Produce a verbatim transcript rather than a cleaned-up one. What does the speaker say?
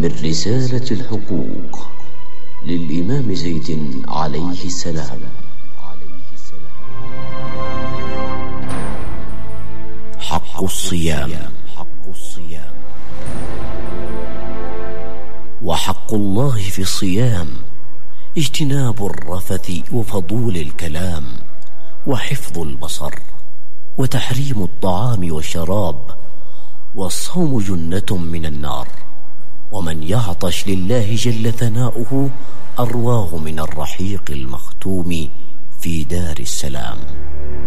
من رسالة الحقوق للإمام زيد عليه السلام. حق الصيام. وحق الله في الصيام اجتناب الرفث وفضول الكلام وحفظ البصر وتحريم الطعام والشراب، والصوم جنة من النار، ومن يعطش لله جل ثناؤه أرواه من الرحيق المختوم في دار السلام.